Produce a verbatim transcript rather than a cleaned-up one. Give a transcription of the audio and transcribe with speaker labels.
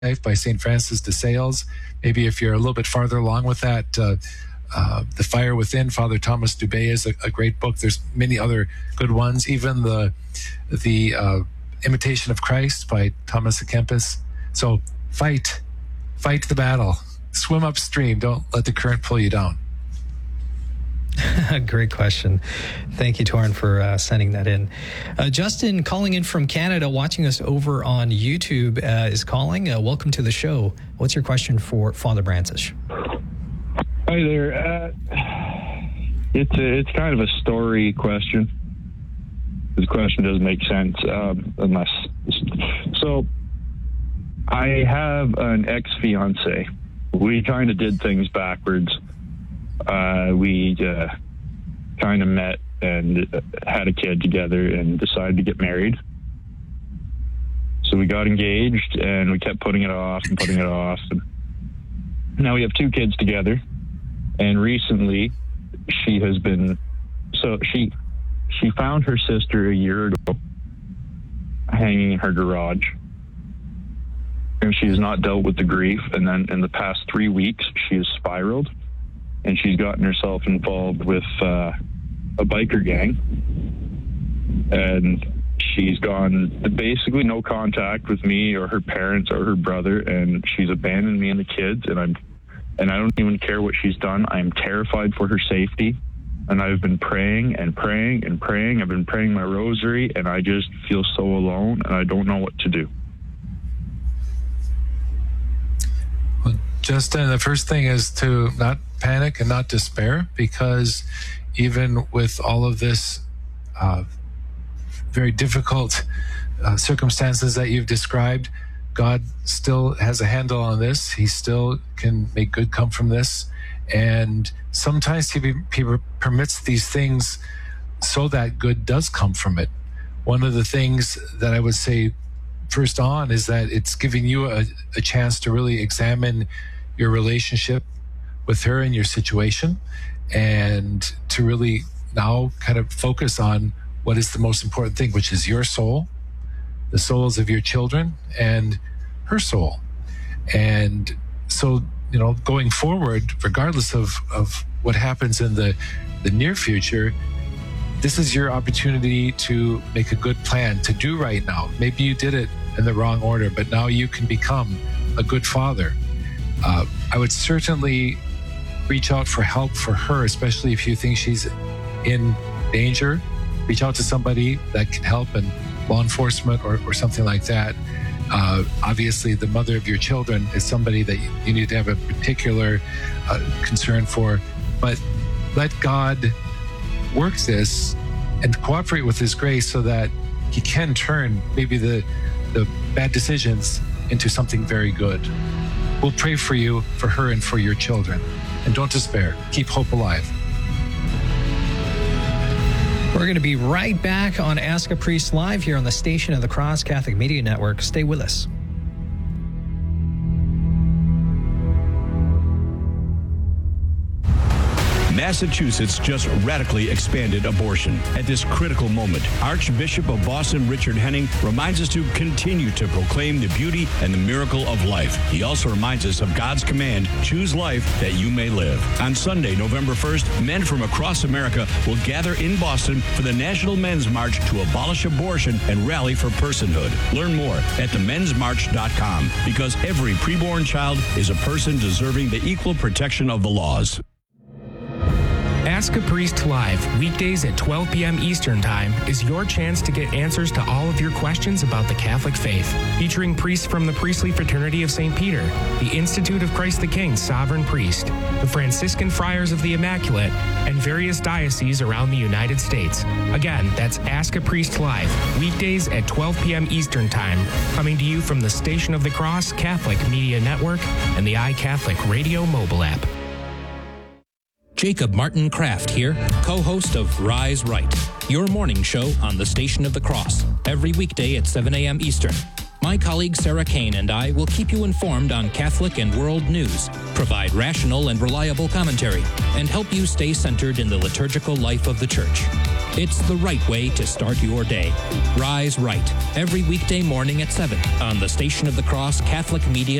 Speaker 1: by Saint Francis de Sales. Maybe if you're a little bit farther along with that, uh, uh, The Fire Within, Father Thomas Dubé is a, a great book. There's many other good ones. Even the the uh, Imitation of Christ by Thomas à Kempis. So fight, fight the battle. Swim upstream. Don't let the current pull you down.
Speaker 2: Great question. Thank you, Torrin, for uh, sending that in. Uh, Justin, calling in from Canada, watching us over on YouTube, uh, is calling. Uh, welcome to the show. What's your question for Father Brancis?
Speaker 3: Hi there. Uh, it's a, it's kind of a story question. The question doesn't make sense um, unless. So, I have an ex-fiance. We kind of did things backwards. Uh, we uh, kind of met and had a kid together and decided to get married. So we got engaged and we kept putting it off and putting it off. And now we have two kids together. And recently she has been, so she, she found her sister a year ago hanging in her garage. And she has not dealt with the grief. And then in the past three weeks, she has spiraled. And she's gotten herself involved with uh, a biker gang. And she's gone basically no contact with me or her parents or her brother. And she's abandoned me and the kids. And I'm, and I don't even care what she's done. I'm terrified for her safety. And I've been praying and praying and praying. I've been praying my rosary. And I just feel so alone. And I don't know what to do.
Speaker 1: Well, Justin, the first thing is to not panic and not despair, because even with all of this uh, very difficult uh, circumstances that you've described, God still has a handle on this. He still can make good come from this. And sometimes he, he permits these things so that good does come from it. One of the things that I would say first on is that it's giving you a, a chance to really examine your relationship with her and your situation, and to really now kind of focus on what is the most important thing, which is your soul, the souls of your children, and her soul. And so, you know, going forward, regardless of, of what happens in the, the near future, this is your opportunity to make a good plan, to do right now. Maybe you did it in the wrong order, but now you can become a good father. Uh, I would certainly reach out for help for her, especially if you think she's in danger. Reach out to somebody that can help, in law enforcement or, or something like that. Uh, obviously, the mother of your children is somebody that you need to have a particular uh, concern for. But let God work this and cooperate with His grace so that He can turn maybe the, the bad decisions into something very good. We'll pray for you, for her, and for your children. And don't despair. Keep hope alive.
Speaker 2: We're going to be right back on Ask a Priest Live here on the Station of the Cross Catholic Media Network. Stay with us.
Speaker 4: Massachusetts just radically expanded abortion. At this critical moment, Archbishop of Boston Richard Henning reminds us to continue to proclaim the beauty and the miracle of life. He also reminds us of God's command, choose life that you may live. On Sunday, November first, men from across America will gather in Boston for the National Men's March to abolish abortion and rally for personhood. Learn more at the men's march dot com, because every preborn child is a person deserving the equal protection of the laws.
Speaker 5: Ask a Priest Live, weekdays at twelve p.m. Eastern Time, is your chance to get answers to all of your questions about the Catholic faith. Featuring priests from the Priestly Fraternity of Saint Peter, the Institute of Christ the King Sovereign Priest, the Franciscan Friars of the Immaculate, and various dioceses around the United States. Again, that's Ask a Priest Live, weekdays at twelve p.m. Eastern Time, coming to you from the Station of the Cross Catholic Media Network and the iCatholic Radio mobile app.
Speaker 6: Jacob Martin Kraft here, co-host of Rise Right, your morning show on the Station of the Cross, every weekday at seven a.m. Eastern. My colleague Sarah Kane and I will keep you informed on Catholic and world news, provide rational and reliable commentary, and help you stay centered in the liturgical life of the Church. It's the right way to start your day. Rise Right, every weekday morning at seven on the Station of the Cross Catholic Media